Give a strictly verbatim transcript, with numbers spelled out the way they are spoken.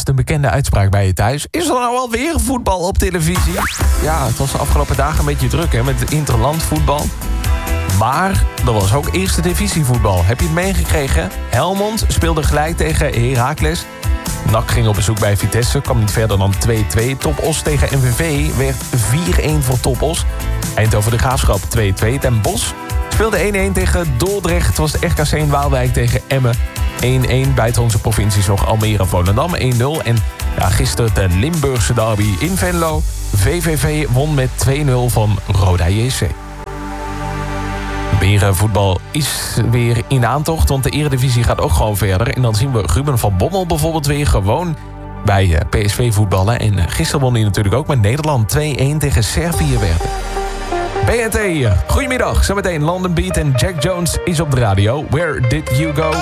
vast een bekende uitspraak bij je thuis. Is er nou alweer voetbal op televisie? Ja, het was de afgelopen dagen een beetje druk hè, met interlandvoetbal. Maar er was ook eerste divisievoetbal. Heb je het meegekregen? Helmond speelde gelijk tegen Heracles. N A C ging op bezoek bij Vitesse, kwam niet verder dan twee twee. Top Os tegen M V V werd vier een voor Top Os. Eindhoven de Graafschap twee twee. Den Bosch speelde een een tegen Dordrecht. Het was de R K C in Waalwijk tegen Emmen. een een. Buitenlandse provincies nog Almere Volendam een nul. En ja, gisteren de Limburgse derby in Venlo. V V V won met twee nul van Roda J C. Berenvoetbal is weer in aantocht, want de Eredivisie gaat ook gewoon verder. En dan zien we Ruben van Bommel bijvoorbeeld weer gewoon bij P S V voetballen. En gisteren won hij natuurlijk ook met Nederland twee een tegen Servië werd. B N T hier. Goedemiddag, zometeen London Beat en Jack Jones is op de radio. Where did you go?